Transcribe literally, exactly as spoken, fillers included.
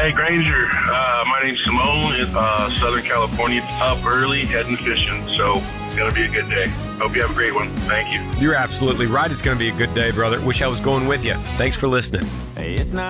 Hey, Granger. Uh, my name's Simone in uh, Southern California. Up early, heading fishing, so it's going to be a good day. Hope you have a great one. Thank you. You're absolutely right. It's going to be a good day, brother. Wish I was going with you. Thanks for listening. Hey, it's not